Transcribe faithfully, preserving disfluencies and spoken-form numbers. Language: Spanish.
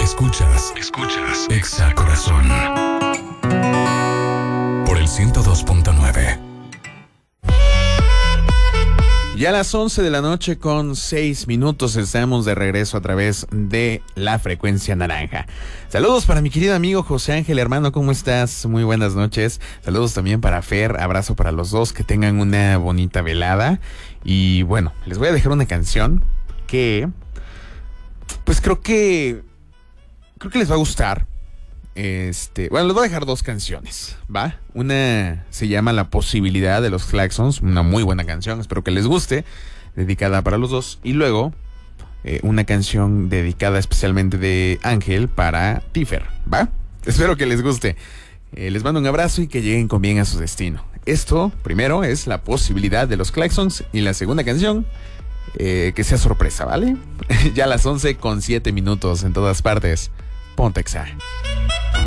Escuchas, escuchas Exa Corazón por el ciento dos punto nueve. Ya a las once de la noche con seis minutos estamos de regreso a través de la frecuencia naranja. Saludos para mi querido amigo José Ángel, hermano, ¿cómo estás? Muy buenas noches. Saludos también para Fer, abrazo para los dos, que tengan una bonita velada. Y bueno, les voy a dejar una canción que, pues creo que, creo que les va a gustar. Este, bueno, les voy a dejar dos canciones, ¿va? Una se llama La Posibilidad de los Klaxons, una muy buena canción, espero que les guste, dedicada para los dos. Y luego, eh, una canción dedicada especialmente de Ángel para Tifer, ¿va? Espero que les guste. Eh, les mando un abrazo y que lleguen con bien a su destino. Esto, primero, es La Posibilidad de los Klaxons y la segunda canción, eh, que sea sorpresa, ¿vale? Ya a las once con siete minutos en todas partes. Ponte Exa.